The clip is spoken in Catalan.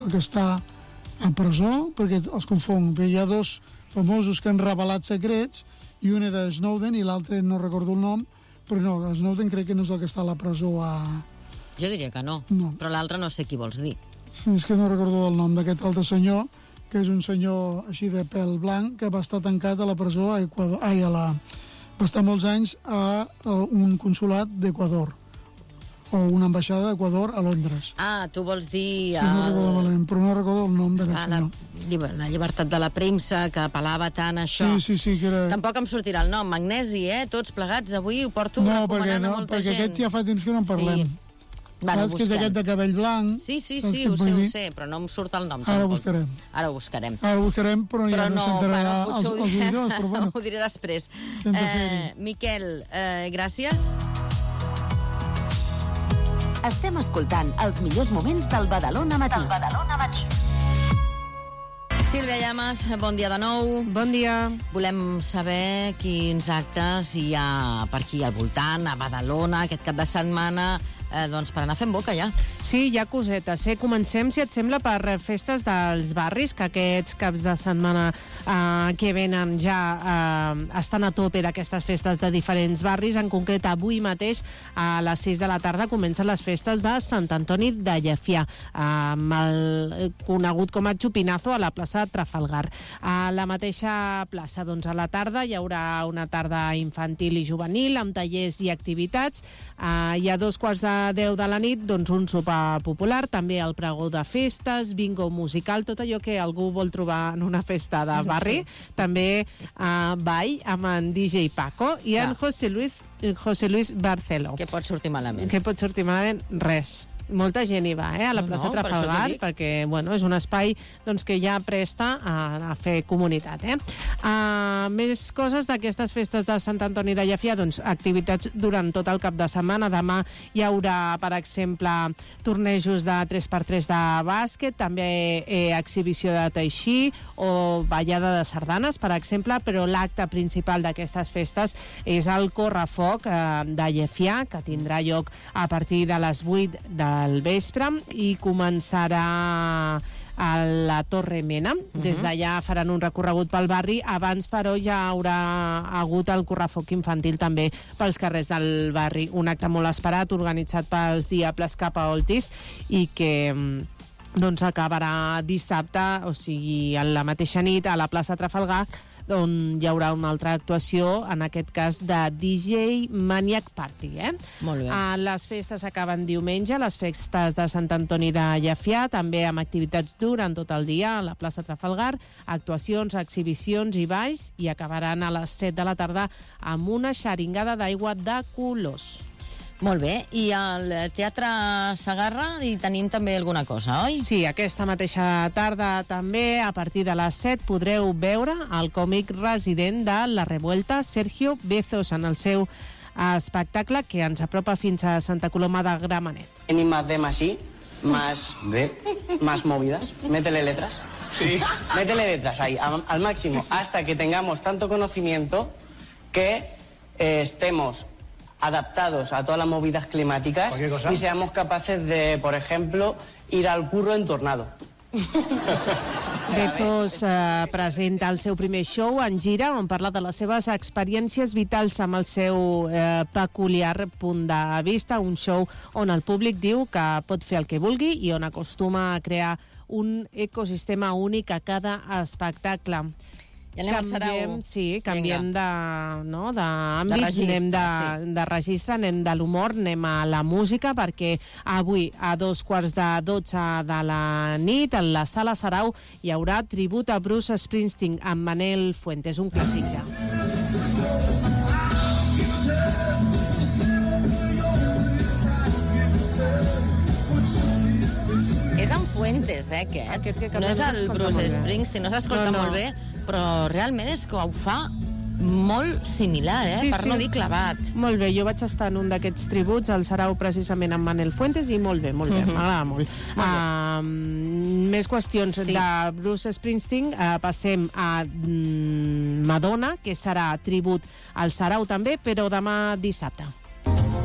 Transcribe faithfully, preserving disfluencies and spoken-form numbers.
que està a presó, perquè els confon, hi ha dos famosos que han revelat secrets, i un era Snowden i l'altre no recordo el nom, però no, Snowden crec que no és el que està a la presó a... Jo diria que no, no. Però l'altre no sé qui vols dir. És que no recordo el nom d'aquest altre senyor, que és un senyor així de pèl blanc, que va estar tancat a la presó a Equador, ai, a la... va estar molts anys a un consolat d'Equador, o una ambaixada d'Equador a Londres. Ah, tu vols dir... Sí, no recordo malament, però no recordo el nom d'aquest la, senyor. La llibertat de la premsa, que apel·lava tant a això. Sí, sí, sí, que era... Tampoc em sortirà el nom, Magnesi, eh? Tots plegats, avui ho porto no, recomanant perquè, no, a molta perquè gent. aquest ja fa temps que no en parlem. Sí. Bueno, saps que és aquest de cabell blanc? Sí, sí, sí, ho sé, ho sé, però no em surt el nom. Ara ho buscarem. Ara ho buscarem. Ara ho buscarem, però, però ja no, no s'entrarà bueno, als, als oïdors, però bueno. Ho diré després. Eh, Miquel, eh, gràcies. Estem escoltant els millors moments del Badalona Matí. Del Badalona Matí. Sílvia Llamas, bon dia de nou. Bon dia. Volem saber quins actes hi ha per aquí al voltant, a Badalona, aquest cap de setmana, eh, doncs per anar fent boca ja. Sí, hi ha cosetes. Eh? Comencem, si et sembla, per festes dels barris, que aquests caps de setmana eh, que venen ja eh, estan a tope d'aquestes festes de diferents barris. En concret, avui mateix, a les sis de la tarda, comencen les festes de Sant Antoni de Llefià, eh, amb el conegut com a Chupinazo, a la plaça Trafalgar. A la mateixa plaça, doncs, a la tarda hi haurà una tarda infantil i juvenil amb tallers i activitats. Uh, hi ha dos quarts de deu de la nit, doncs, un sopar popular, també el pregó de festes, bingo musical, tot allò que algú vol trobar en una festa de barri. Sí. També uh, ball amb en D J Paco i en José Luis, José Luis Barceló. Què pot sortir malament? Què pot sortir malament? Res. Molta gent hi va, eh, a la plaça no, no, Trafalgar, per perquè bueno, és un espai doncs, que ja presta a, a fer comunitat. Eh? Uh, més coses d'aquestes festes de Sant Antoni de Llefià, doncs, activitats durant tot el cap de setmana. Demà hi haurà, per exemple, tornejos de tres per tres de bàsquet, també eh, exhibició de teixí o ballada de sardanes, per exemple, però l'acte principal d'aquestes festes és el correfoc eh, de Llefià, que tindrà lloc a partir de les vuit de al vespre i començarà a la Torre Mena. Uh-huh. Des d'allà faran un recorregut pel barri. Abans, però, ja haurà hagut el correfoc infantil també pels carrers del barri. Un acte molt esperat, organitzat pels Diables Cap a Oltis i que doncs acabarà dissabte, o sigui, a la mateixa nit a la plaça Trafalgar, on hi haurà una altra actuació, en aquest cas de D J Maniac Party. Eh? Molt bé. Uh, les festes acaben diumenge, les festes de Sant Antoni de Llefià, també amb activitats durant tot el dia a la plaça Trafalgar, actuacions, exhibicions i balls, i acabaran a les set de la tarda amb una xeringada d'aigua de colors. Molt bé, i al Teatre Segarra hi tenim també alguna cosa, oi? Sí, aquesta mateixa tarda també, a partir de les set, podreu veure el còmic resident de La Revuelta, Sergio Bezos, en el seu espectacle que ens apropa fins a Santa Coloma de Gramenet. N más D más I, más D, más movidas, métele letras. Sí. Métele letras ahí, al, al máximo, hasta que tengamos tanto conocimiento que eh, estemos adaptados a todas las movidas climáticas y seamos capaces de, por ejemplo, ir al curro en tornado. Bezos eh, presenta el seu primer show en gira, on parla de les seves experiències vitals amb el seu eh, peculiar punt de vista, un show on el públic diu que pot fer el que vulgui i on acostuma a crear un ecosistema únic a cada espectacle. Ja anem canviem, al Sarau. Sí, canviem de, no, d'àmbit, de registre, anem de, sí. de registre, anem de l'humor, anem a la música, perquè avui a dos quarts de dotze de la nit, a la Sala Sarau, hi haurà tribut a Bruce Springsteen amb Manel Fuentes, un clàssic ja. És en Fuentes, eh, aquest. aquest que no és el Bruce Springsteen, no s'escolta no, no. molt bé, però realment és que ho fa molt similar, eh? Sí, per sí. no dir clavat. Molt bé, jo vaig estar en un d'aquests tributs al Sarau precisament amb Manel Fuentes i molt bé, molt bé, uh-huh. m'agrada molt. molt uh, més qüestions sí. de Bruce Springsteen, uh, passem a mm, Madonna, que serà tribut al Sarau també, però demà dissabte.